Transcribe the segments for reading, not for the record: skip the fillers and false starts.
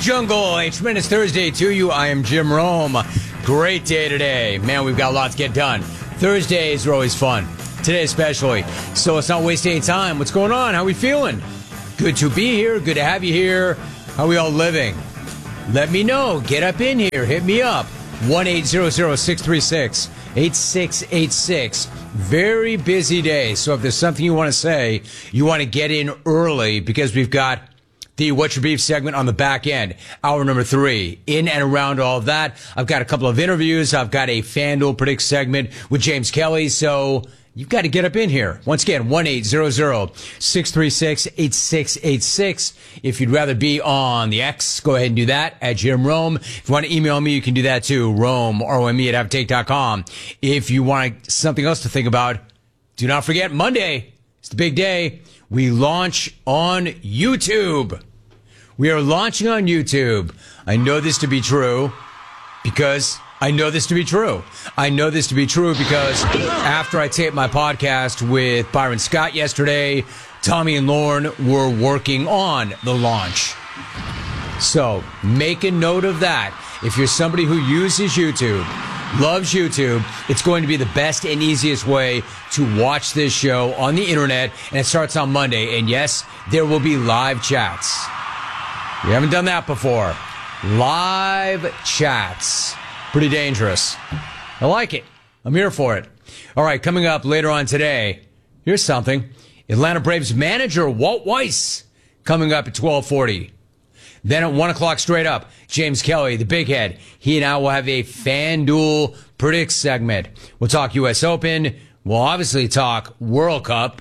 Jungle, a tremendous Thursday to you. I am Jim Rome. Great day today. Man, we've got a lot to get done. Thursdays are always fun. Today especially. So let's not waste any time. What's going on? How are we feeling? Good to be here. Good to have you here. How are we all living? Let me know. Get up in here. Hit me up. 1-800-636-8686. Very busy day. So if there's something you want to say, you want to get in early because we've got the What's Your Beef segment on the back end. Hour number 3. In and around all of that, I've got a couple of interviews. I've got a FanDuel Predict segment with James Kelly. So you've got to get up in here. Once again, 1-800-636-8686. If you'd rather be on the X, go ahead and do that at Jim Rome. If you want to email me, you can do that too. Rome, R-O-M-E at avatake.com. If you want something else to think about, do not forget Monday. It's the big day. We launch on YouTube. We are launching on YouTube. I know this to be true because I know this to be true. I know this to be true because after I taped my podcast with Byron Scott yesterday, Tommy and Lauren were working on the launch. So make a note of that. If you're somebody who uses YouTube, loves YouTube, it's going to be the best and easiest way to watch this show on the internet, and it starts on Monday. And yes, there will be live chats. We haven't done that before. Live chats. Pretty dangerous. I like it. I'm here for it. All right, coming up later on today, here's something. Atlanta Braves manager Walt Weiss coming up at 12:40. Then at 1 o'clock straight up, James Kelly, the big head. He and I will have a FanDuel Predict segment. We'll talk U.S. Open. We'll obviously talk World Cup,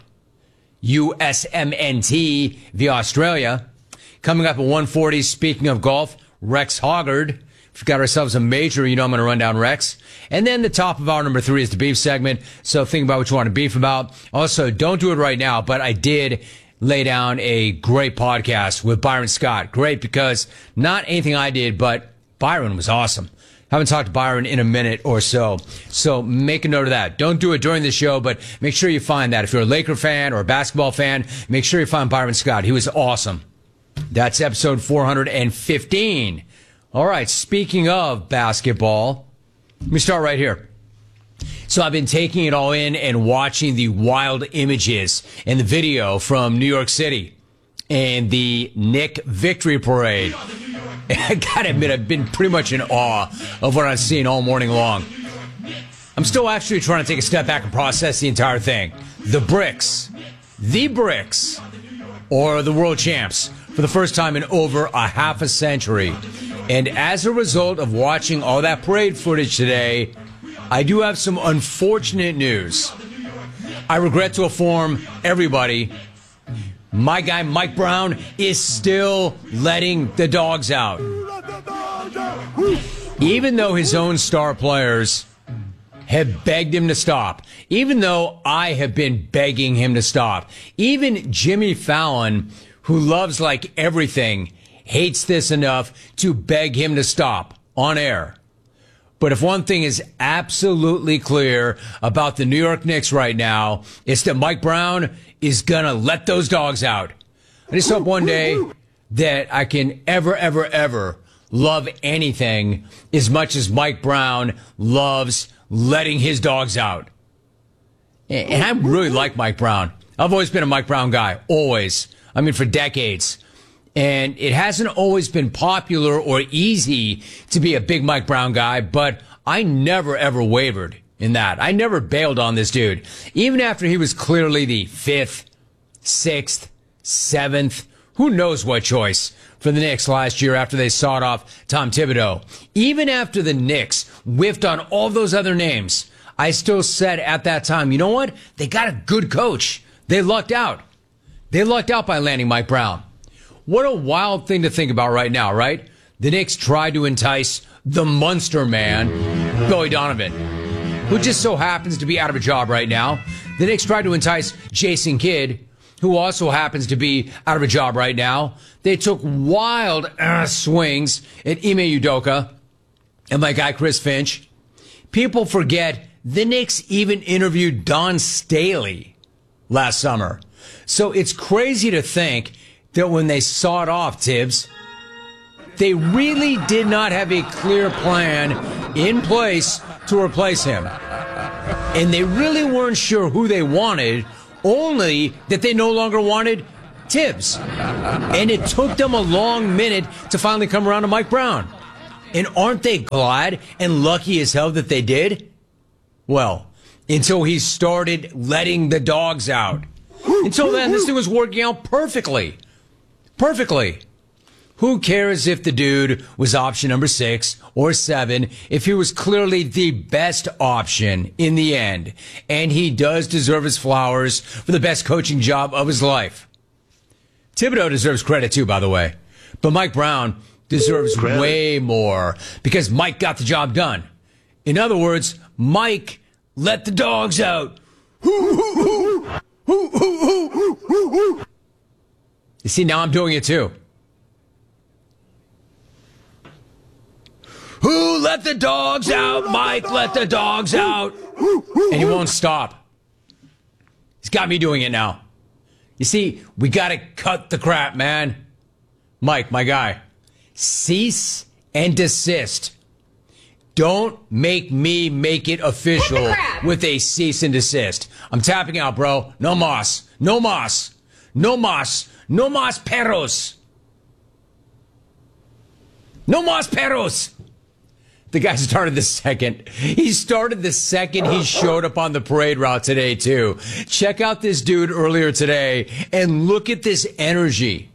USMNT via Australia. Coming up at 1:40, speaking of golf, Rex Hoggard. We've got ourselves a major, you know I'm going to run down Rex. And then the top of hour number 3 is the beef segment. So think about what you want to beef about. Also, don't do it right now, but I did lay down a great podcast with Byron Scott. Great because not anything I did, but Byron was awesome. Haven't talked to Byron in a minute or so. So make a note of that. Don't do it during the show, but make sure you find that. If you're a Laker fan or a basketball fan, make sure you find Byron Scott. He was awesome. That's episode 415. All right, speaking of basketball, let me start right here. So I've been taking it all in and watching the wild images and the video from New York City and the Knick Victory Parade. I gotta admit, I've been pretty much in awe of what I've seen all morning long. I'm still actually trying to take a step back and process the entire thing. The Bricks, or the world champs for the first time in over a half a century. And as a result of watching all that parade footage today, I do have some unfortunate news. I regret to inform everybody, my guy Mike Brown is still letting the dogs out. Even though his own star players have begged him to stop. Even though I have been begging him to stop. Even Jimmy Fallon, who loves like everything, hates this enough to beg him to stop on air. But if one thing is absolutely clear about the New York Knicks right now, it's that Mike Brown is going to let those dogs out. I just hope one day that I can ever love anything as much as Mike Brown loves letting his dogs out. And I really like Mike Brown. I've always been a Mike Brown guy. Always. I mean, for decades. And it hasn't always been popular or easy to be a big Mike Brown guy, but I never, ever wavered in that. I never bailed on this dude. Even after he was clearly the 5th, 6th, 7th, who knows what choice for the Knicks last year after they sawed off Tom Thibodeau. Even after the Knicks whiffed on all those other names, I still said at that time, you know what? They got a good coach. They lucked out. They lucked out by landing Mike Brown. What a wild thing to think about right now, right? The Knicks tried to entice the Munster man, Billy Donovan, who just so happens to be out of a job right now. The Knicks tried to entice Jason Kidd, who also happens to be out of a job right now. They took wild swings at Ime Udoka and my guy Chris Finch. People forget the Knicks even interviewed Don Staley last summer. So it's crazy to think that when they sawed off Tibbs, they really did not have a clear plan in place to replace him. And they really weren't sure who they wanted, only that they no longer wanted Tibbs. And it took them a long minute to finally come around to Mike Brown. And aren't they glad and lucky as hell that they did? Well, until he started letting the dogs out. Until then, this thing was working out perfectly. Perfectly. Who cares if the dude was option number 6 or 7 if he was clearly the best option in the end? And he does deserve his flowers for the best coaching job of his life. Thibodeau deserves credit too, by the way. But Mike Brown deserves way more because Mike got the job done. In other words, Mike let the dogs out. You see, now I'm doing it too. Who let the dogs out? Mike let the dogs out. And he won't stop. He's got me doing it now. You see, we got to cut the crap, man. Mike, my guy, cease and desist. Don't make me make it official with a cease and desist. I'm tapping out, bro. No mas. No mas. No mas. No mas perros. No mas perros. The guy started the second. He started the second he showed up on the parade route today, too. Check out this dude earlier today and look at this energy.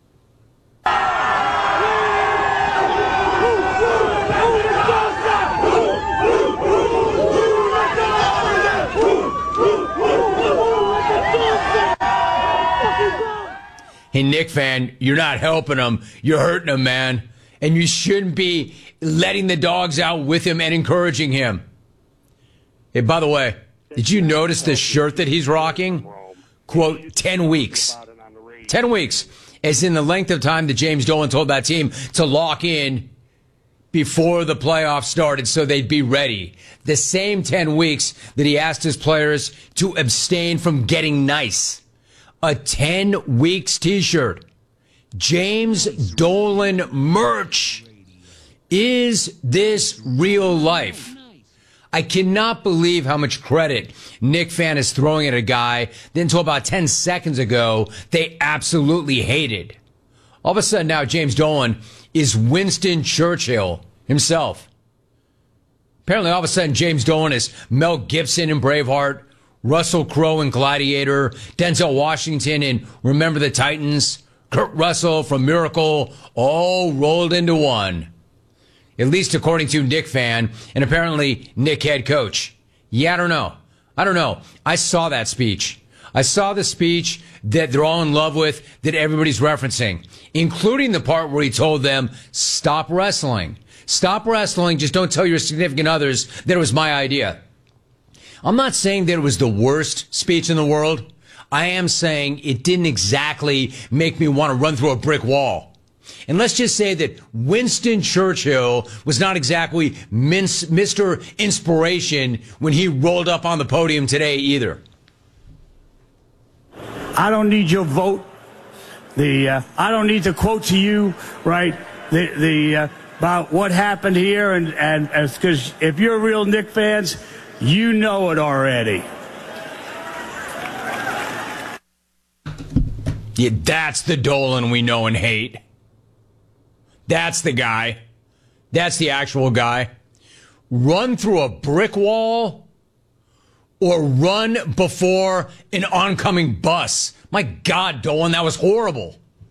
Hey, Knick fan, you're not helping him. You're hurting him, man. And you shouldn't be letting the dogs out with him and encouraging him. Hey, by the way, did you notice the shirt that he's rocking? Quote, 10 weeks. 10 weeks. As in the length of time that James Dolan told that team to lock in before the playoffs started so they'd be ready. The same 10 weeks that he asked his players to abstain from getting nice. A 10 weeks t-shirt. James Dolan merch. Is this real life? I cannot believe how much credit Knick fan is throwing at a guy that until about 10 seconds ago they absolutely hated. All of a sudden now James Dolan is Winston Churchill himself. Apparently all of a sudden James Dolan is Mel Gibson in Braveheart, Russell Crowe in Gladiator, Denzel Washington in Remember the Titans, Kurt Russell from Miracle, all rolled into one. At least according to Knick fan and apparently Knick head coach. Yeah, I don't know. I saw that speech. I saw the speech that they're all in love with, that everybody's referencing, including the part where he told them, stop wrestling. Stop wrestling. Just don't tell your significant others that it was my idea. I'm not saying that it was the worst speech in the world. I am saying it didn't exactly make me want to run through a brick wall. And let's just say that Winston Churchill was not exactly Mr. Inspiration when he rolled up on the podium today either. I don't need your vote. I don't need to quote to you, right? About what happened here, and because if you're real Knick fans, you know it already. Yeah, that's the Dolan we know and hate. That's the guy. That's the actual guy. Run through a brick wall or run before an oncoming bus. My God, Dolan, that was horrible.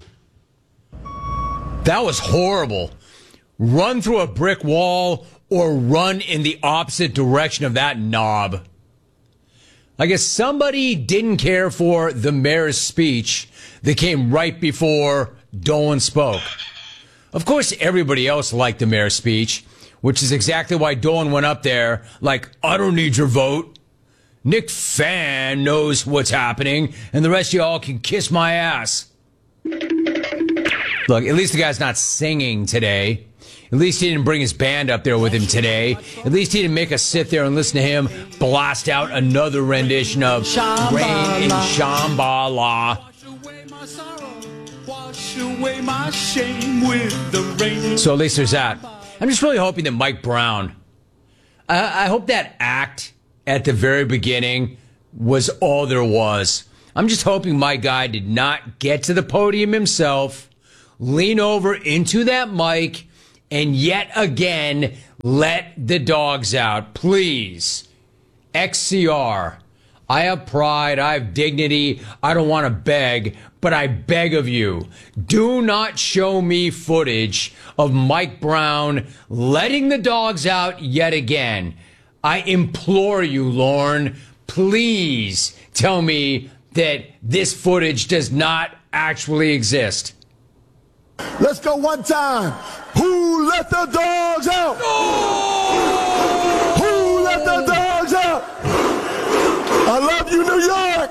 That was horrible. Run through a brick wall or run in the opposite direction of that knob. I guess somebody didn't care for the mayor's speech that came right before Dolan spoke. Of course, everybody else liked the mayor's speech, which is exactly why Dolan went up there like, I don't need your vote. Knick fan knows what's happening, and the rest of y'all can kiss my ass. Look, at least the guy's not singing today. At least he didn't bring his band up there with him today. At least he didn't make us sit there and listen to him blast out another rendition of Rain in Shambhala. Wash away my shame with the rain. So at least there's that. I'm just really hoping that Mike Brown, I hope that act at the very beginning was all there was. I'm just hoping my guy did not get to the podium himself, lean over into that mic, and yet again let the dogs out. Please. XCR. I have pride. I have dignity. I don't want to beg, but I beg of you, do not show me footage of Mike Brown letting the dogs out yet again. I implore you, Lorne, please tell me that this footage does not actually exist. Let's go one time. Who let the dogs out? Oh! Who let the dogs out? I love you, New York.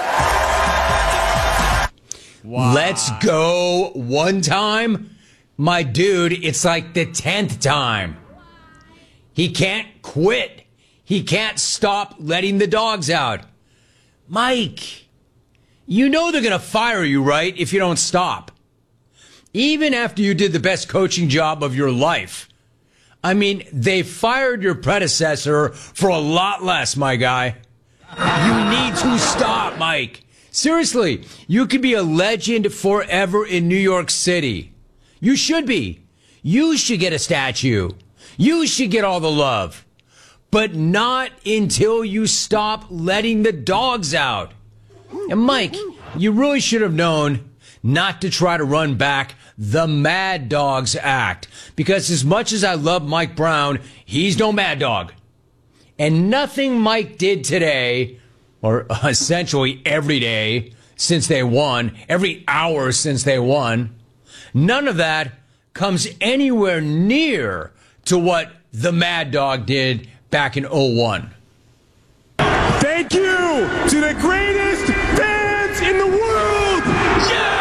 Wow. Let's go one time. My dude, it's like the 10th time. He can't quit. He can't stop letting the dogs out. Mike, you know they're going to fire you, right, if you don't stop. Even after you did the best coaching job of your life. I mean, they fired your predecessor for a lot less, my guy. You need to stop, Mike. Seriously, you could be a legend forever in New York City. You should be. You should get a statue. You should get all the love. But not until you stop letting the dogs out. And Mike, you really should have known not to try to run back the Mad Dogs Act. Because as much as I love Mike Brown, he's no mad dog. And nothing Mike did today, or essentially every day since they won, every hour since they won, none of that comes anywhere near to what the Mad Dog did back in 01. Thank you to the greatest fans in the world. Yeah!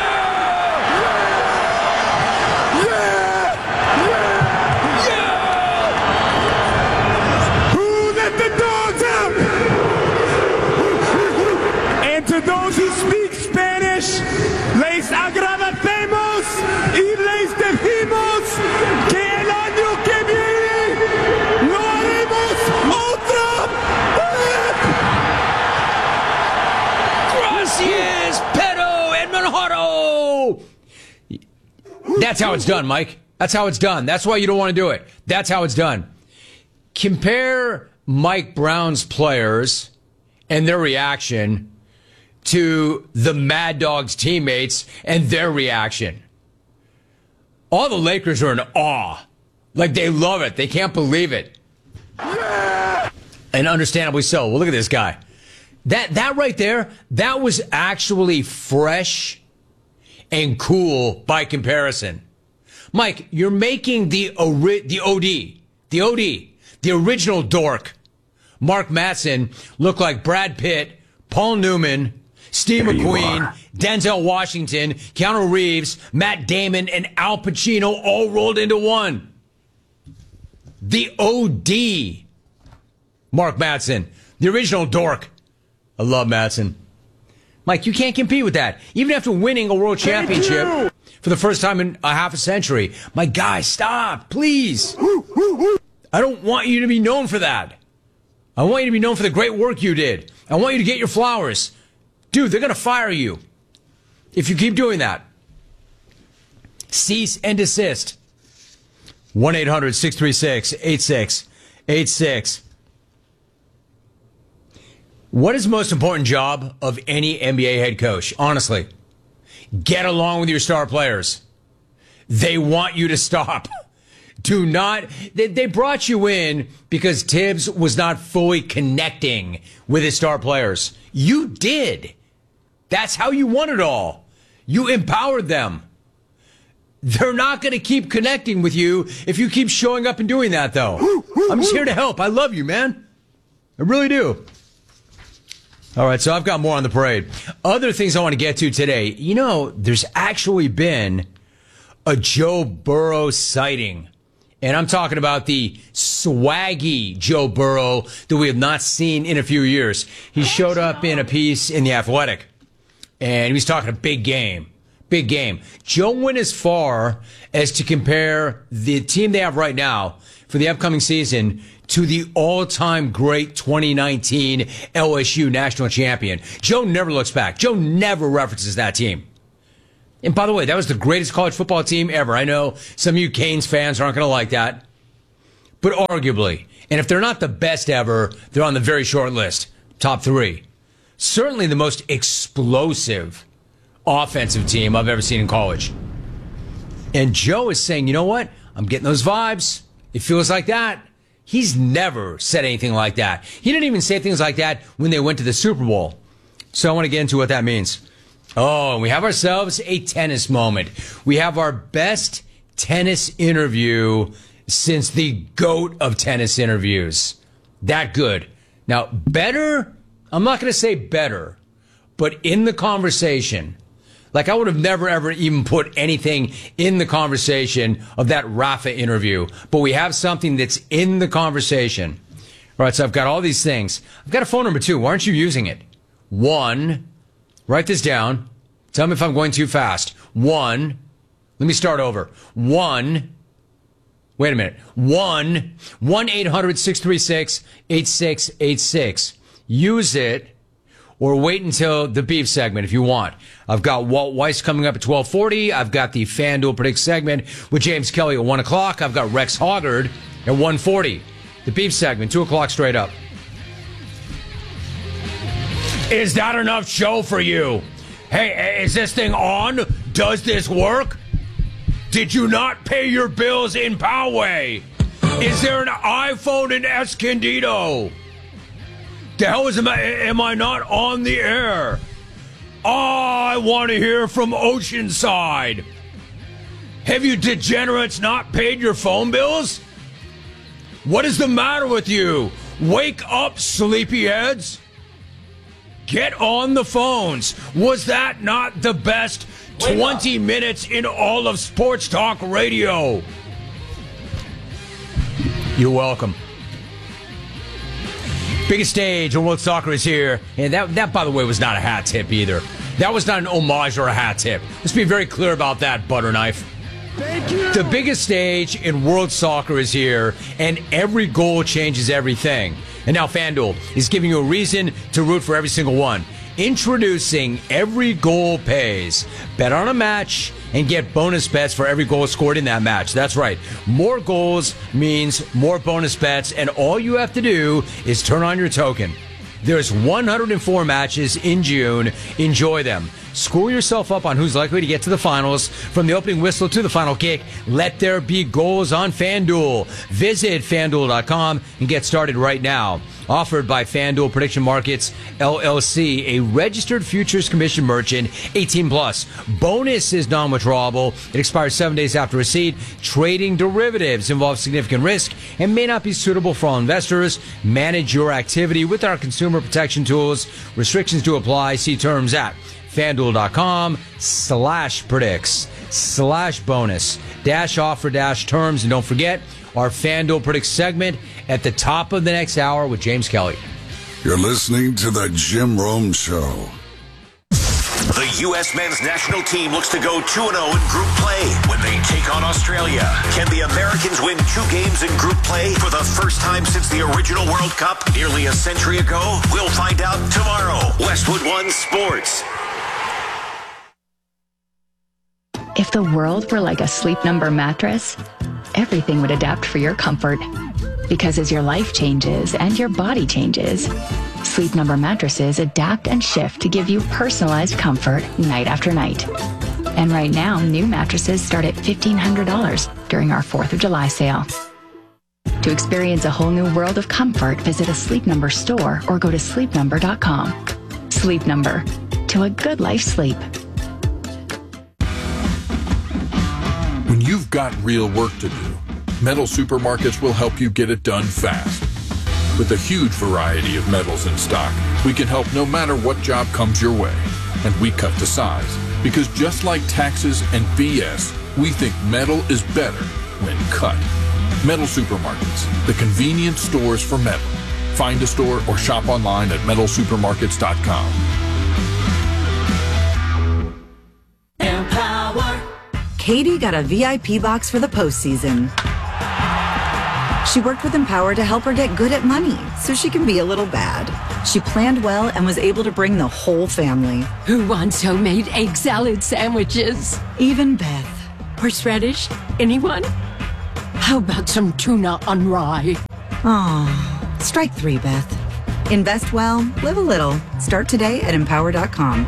Who let the dogs out? And to those who speak Spanish, les agradecemos y les decimos que el año que viene lo haremos otra vez. Gracias, Pedro Edmonjado. That's how it's done, Mike. That's how it's done. That's why you don't want to do it. That's how it's done. Compare Mike Brown's players and their reaction to the Mad Dogs teammates and their reaction. All the Lakers are in awe. Like, they love it. They can't believe it. And understandably so. Well, look at this guy. That right there, that was actually fresh and cool by comparison. Mike, you're making the original dork, Mark Mattson, look like Brad Pitt, Paul Newman, Steve McQueen, Denzel Washington, Keanu Reeves, Matt Damon, and Al Pacino all rolled into one. The OD, Mark Mattson, the original dork. I love Mattson. Mike, you can't compete with that. Even after winning a world championship for the first time in a half a century. My guy, stop, please. I don't want you to be known for that. I want you to be known for the great work you did. I want you to get your flowers. Dude, they're going to fire you if you keep doing that. Cease and desist. 1-800-636-8686. What is the most important job of any NBA head coach? Honestly, get along with your star players. They want you to stop. Do not. They brought you in because Tibbs was not fully connecting with his star players. You did. That's how you won it all. You empowered them. They're not going to keep connecting with you if you keep showing up and doing that, though. I'm just here to help. I love you, man. I really do. All right, so I've got more on the parade. Other things I want to get to today. You know, there's actually been a Joe Burrow sighting. And I'm talking about the swaggy Joe Burrow that we have not seen in a few years. He showed up in a piece in The Athletic. And he was talking a big game. big game. Joe went as far as to compare the team they have right now for the upcoming season to the all-time great 2019 LSU national champion. Joe never looks back. Joe never references that team. And by the way, that was the greatest college football team ever. I know some of you Canes fans aren't going to like that, but arguably, and if they're not the best ever, they're on the very short list, top 3. Certainly the most explosive offensive team I've ever seen in college. And Joe is saying, you know what? I'm getting those vibes. It feels like that. He's never said anything like that. He didn't even say things like that when they went to the Super Bowl. So I want to get into what that means. Oh, and we have ourselves a tennis moment. We have our best tennis interview since the GOAT of tennis interviews. That good. Now, better, I'm not going to say better, but in the conversation, like I would have never, ever even put anything in the conversation of that Rafa interview. But we have something that's in the conversation. All right, so I've got all these things. I've got a phone number, too. Why aren't you using it? 1, write this down. Tell me if I'm going too fast. 1, let me start over. 1, wait a minute. 1-800-636-8686. Use it. Or wait until the beef segment if you want. I've got Walt Weiss coming up at 12:40. I've got the FanDuel Predict segment with James Kelly at 1 o'clock. I've got Rex Hoggard at 1:40. The beef segment, 2 o'clock straight up. Is that enough show for you? Hey, is this thing on? Does this work? Did you not pay your bills in Poway? Is there an iPhone in Escondido? The hell am I not on the air? Oh, I want to hear from Oceanside. Have you degenerates not paid your phone bills? What is the matter with you? Wake up, sleepyheads. Get on the phones. Was that not the best 20 minutes in all of sports talk radio? You're welcome. Biggest stage in world soccer is here. And that, by the way, was not a hat tip either. That was not an homage or a hat tip. Let's be very clear about that, Butterknife. Thank you. The biggest stage in world soccer is here, and every goal changes everything. And now FanDuel is giving you a reason to root for every single one. Introducing Every Goal Pays. Bet on a match and get bonus bets for every goal scored in that match. That's right. More goals means more bonus bets, and all you have to do is turn on your token. There's 104 matches in June. Enjoy them. Score yourself up on who's likely to get to the finals. From the opening whistle to the final kick, let there be goals on FanDuel. Visit FanDuel.com and get started right now. Offered by FanDuel Prediction Markets, LLC, a registered futures commission merchant, 18 plus. Bonus is non-withdrawable. It expires 7 days after receipt. Trading derivatives involves significant risk and may not be suitable for all investors. Manage your activity with our consumer protection tools. Restrictions do apply. See terms at FanDuel.com/predicts/bonus -offer-terms. And don't forget our FanDuel Predicts segment at the top of the next hour with James Kelly. You're listening to the Jim Rome Show. The U.S. men's national team looks to go 2-0 in group play when they take on Australia. Can the Americans win 2 games in group play for the first time since the original World Cup nearly a century ago? We'll find out tomorrow. Westwood One Sports. If the world were like a Sleep Number mattress, everything would adapt for your comfort. Because as your life changes and your body changes, Sleep Number mattresses adapt and shift to give you personalized comfort night after night. And right now, new mattresses start at $1,500 during our 4th of July sale. To experience a whole new world of comfort, visit a Sleep Number store or go to sleepnumber.com. Sleep Number. To a good life sleep. When you've got real work to do, Metal Supermarkets will help you get it done fast. With a huge variety of metals in stock, we can help no matter what job comes your way. And we cut to size, because just like taxes and BS, we think metal is better when cut. Metal Supermarkets, the convenient stores for metal. Find a store or shop online at metalsupermarkets.com. Empire. Katie got a VIP box for the postseason. She worked with Empower to help her get good at money so she can be a little bad. She planned well and was able to bring the whole family. Who wants homemade egg salad sandwiches? Even Beth. Horseradish? Anyone? How about some tuna on rye? Aw, strike 3, Beth. Invest well, live a little. Start today at Empower.com.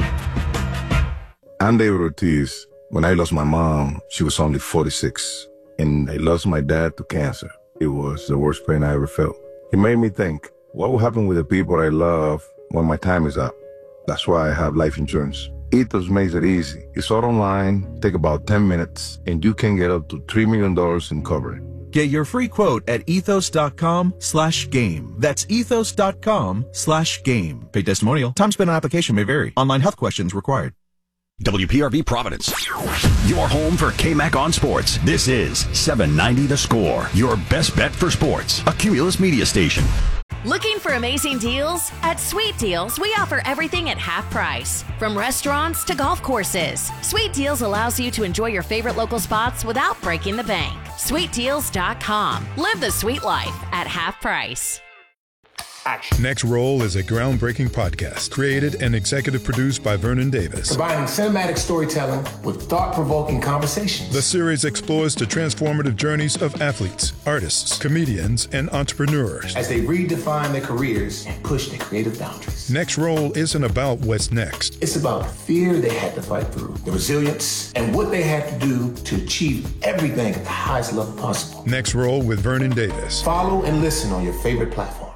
I'm David Ortiz. When I lost my mom, she was only 46. And I lost my dad to cancer. It was the worst pain I ever felt. It made me think, what will happen with the people I love when my time is up? That's why I have life insurance. Ethos makes it easy. It's all online, take about 10 minutes, and you can get up to $3 million in coverage. Get your free quote at ethos.com/game. That's ethos.com/game. Paid testimonial. Time spent on application may vary. Online health questions required. WPRV Providence, your home for KMAC on sports. This is 790 The Score, your best bet for sports, a Cumulus media station. Looking for amazing deals? At Sweet Deals, we offer everything at half price. From restaurants to golf courses, Sweet Deals allows you to enjoy your favorite local spots without breaking the bank. SweetDeals.com. Live the sweet life at half price. Next Roll is a groundbreaking podcast created and executive produced by Vernon Davis. Combining cinematic storytelling with thought-provoking conversations. The series explores the transformative journeys of athletes, artists, comedians, and entrepreneurs as they redefine their careers and push their creative boundaries. Next Roll isn't about what's next. It's about the fear they had to fight through, the resilience, and what they had to do to achieve everything at the highest level possible. Next Roll with Vernon Davis. Follow and listen on your favorite platform.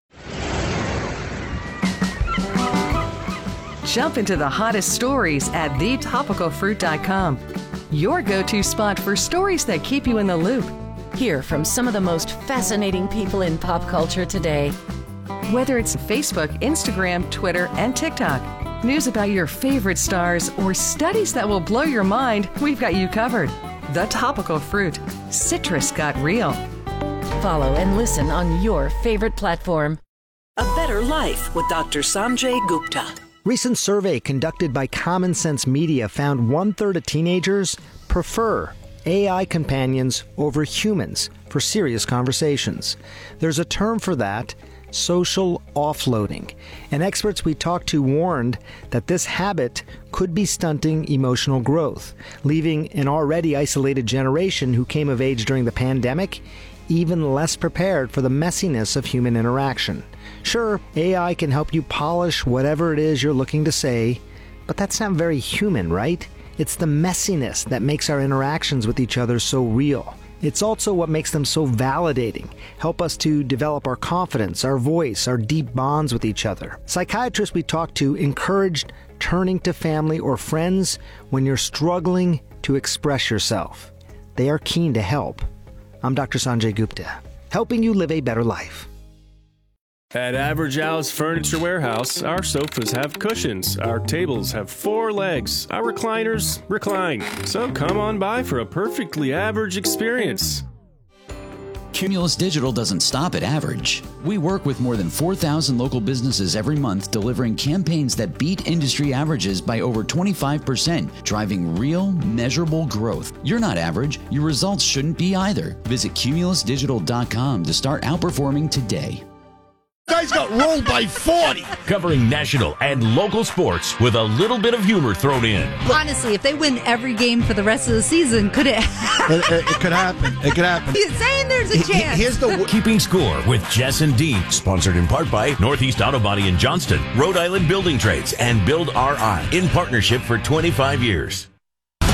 Jump into the hottest stories at thetopicalfruit.com. Your go-to spot for stories that keep you in the loop. Hear from some of the most fascinating people in pop culture today. Whether it's Facebook, Instagram, Twitter, and TikTok, news about your favorite stars, or studies that will blow your mind, we've got you covered. The Topical Fruit. Citrus got real. Follow and listen on your favorite platform. A Better Life with Dr. Sanjay Gupta. Recent survey conducted by Common Sense Media found 1/3 of teenagers prefer AI companions over humans for serious conversations. There's a term for that, social offloading. And experts we talked to warned that this habit could be stunting emotional growth, leaving an already isolated generation who came of age during the pandemic even less prepared for the messiness of human interaction. Sure, AI can help you polish whatever it is you're looking to say, but that's not very human, right? It's the messiness that makes our interactions with each other so real. It's also what makes them so validating, help us to develop our confidence, our voice, our deep bonds with each other. Psychiatrists we talked to encouraged turning to family or friends when you're struggling to express yourself. They are keen to help. I'm Dr. Sanjay Gupta, helping you live a better life. At Average Al's Furniture Warehouse, our sofas have cushions, our tables have 4 legs, our recliners recline. So come on by for a perfectly average experience. Cumulus Digital doesn't stop at average. We work with more than 4,000 local businesses every month, delivering campaigns that beat industry averages by over 25%, driving real, measurable growth. You're not average. Your results shouldn't be either. Visit cumulusdigital.com to start outperforming today. Guys got rolled by 40. Covering national and local sports with a little bit of humor thrown in. Honestly, if they win every game for the rest of the season, could it? It could happen. It could happen. He's saying there's a chance. Here's the Keeping Score with Jess and Dean, sponsored in part by Northeast Auto Body in Johnston, Rhode Island Building Trades, and Build RI in partnership for 25 years.